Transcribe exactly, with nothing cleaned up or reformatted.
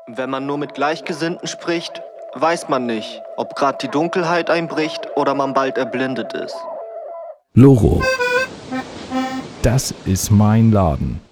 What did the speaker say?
Wenn man nur mit Gleichgesinnten spricht, weiß man nicht, ob gerade die Dunkelheit einbricht oder man bald erblindet ist. Loro. Das ist mein Laden.